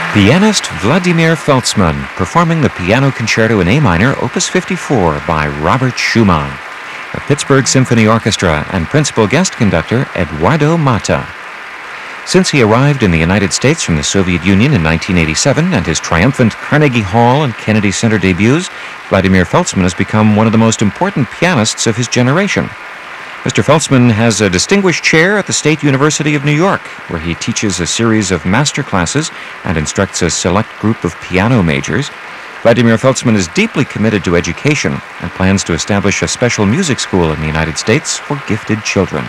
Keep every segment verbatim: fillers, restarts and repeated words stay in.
Pianist Vladimir Feltzman performing the Piano Concerto in A minor, Opus fifty-four by Robert Schumann. The Pittsburgh Symphony Orchestra and principal guest conductor Eduardo Mata. Since he arrived in the United States from the Soviet Union in nineteen eighty-seven and his triumphant Carnegie Hall and Kennedy Center debuts, Vladimir Feltzman has become one of the most important pianists of his generation. Mister Feltzman has a distinguished chair at the State University of New York, where he teaches a series of master classes and instructs a select group of piano majors. Vladimir Feltzman is deeply committed to education and plans to establish a special music school in the United States for gifted children.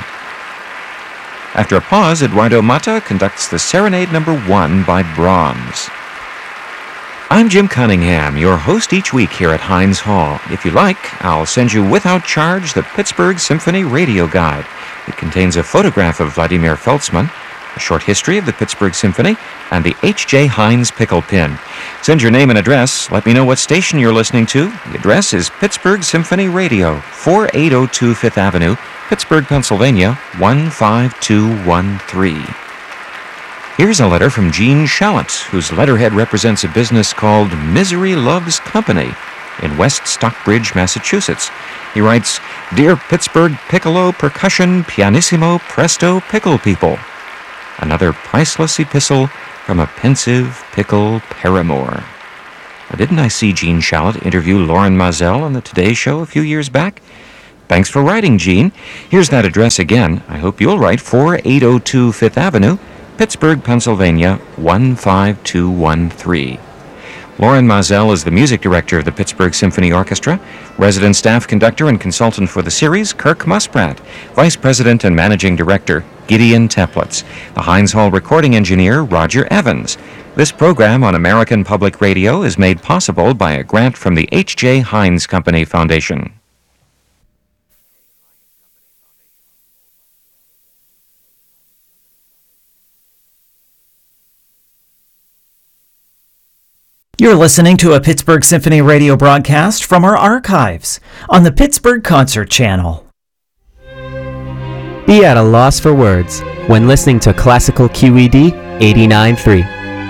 After a pause, Eduardo Mata conducts the Serenade Number One by Brahms. I'm Jim Cunningham, your host each week here at Heinz Hall. If you like, I'll send you without charge the Pittsburgh Symphony Radio Guide. It contains a photograph of Vladimir Feltzman, a short history of the Pittsburgh Symphony, and the H J Heinz pickle pin. Send your name and address. Let me know what station you're listening to. The address is Pittsburgh Symphony Radio, forty-eight oh two Fifth Avenue, Pittsburgh, Pennsylvania, one five two one three. Here's a letter from Gene Shalit, whose letterhead represents a business called Misery Loves Company in West Stockbridge, Massachusetts. He writes, Dear Pittsburgh Piccolo Percussion Pianissimo Presto Pickle People. Another priceless epistle from a pensive pickle paramour. Now, didn't I see Gene Shalit interview Lauren Mazel on the Today Show a few years back? Thanks for writing, Gene. Here's that address again. I hope you'll write forty-eight oh two Fifth Avenue, Pittsburgh, Pennsylvania, one five two one three. Lauren Mazel is the music director of the Pittsburgh Symphony Orchestra, resident staff conductor and consultant for the series, Kirk Muspratt, vice president and managing director, Gideon Teplitz, the Heinz Hall recording engineer, Roger Evans. This program on American Public Radio is made possible by a grant from the H J Heinz Company Foundation. You're listening to a Pittsburgh Symphony radio broadcast from our archives on the Pittsburgh Concert Channel. Be at a loss for words when listening to Classical Q E D eighty-nine point three.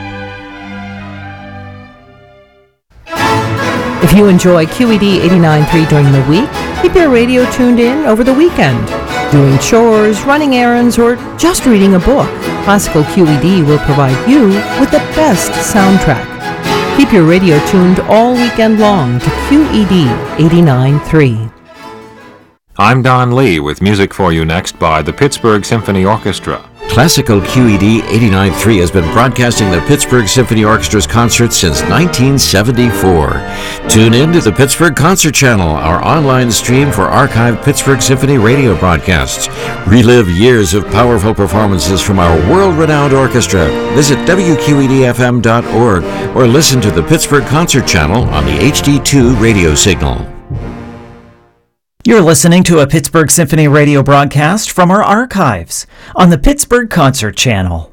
If you enjoy Q E D eighty-nine point three during the week, keep your radio tuned in over the weekend. Doing chores, running errands, or just reading a book, Classical Q E D will provide you with the best soundtrack. Keep your radio tuned all weekend long to Q E D eighty-nine point three. I'm Don Lee with music for you next by the Pittsburgh Symphony Orchestra. Classical Q E D eighty-nine point three has been broadcasting the Pittsburgh Symphony Orchestra's concerts since nineteen seventy-four. Tune in to the Pittsburgh Concert Channel, our online stream for archived Pittsburgh Symphony radio broadcasts. Relive years of powerful performances from our world-renowned orchestra. Visit W Q E D F M dot org or listen to the Pittsburgh Concert Channel on the H D two radio signal. You're listening to a Pittsburgh Symphony radio broadcast from our archives on the Pittsburgh Concert Channel.